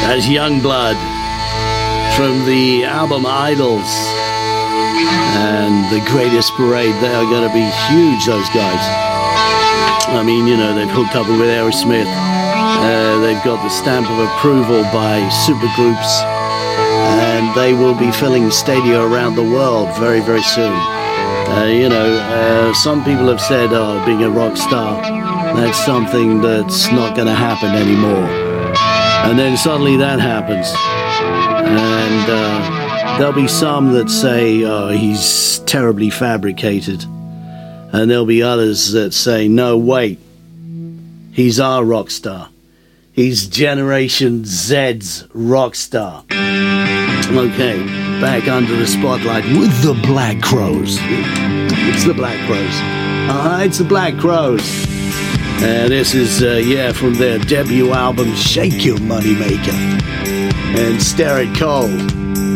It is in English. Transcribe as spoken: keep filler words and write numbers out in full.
as Youngblood from the album Idols and The Greatest Parade. They are going to be huge, those guys. I mean, you know, they've hooked up with Aerosmith. Uh, they've got the stamp of approval by supergroups, and they will be filling stadia around the world very, very soon. Uh, you know, uh, some people have said, oh, being a rock star, that's something that's not going to happen anymore. And then suddenly that happens. And uh, there'll be some that say, oh, he's terribly fabricated. And there'll be others that say, no, wait, he's our rock star. He's Generation Z's rock star. Okay, back under the spotlight with the Black Crowes. It's the Black Crowes. Uh-huh, it's the Black Crowes. Uh, this is, uh, yeah, from their debut album, Shake Your Moneymaker. And Stare It Cold.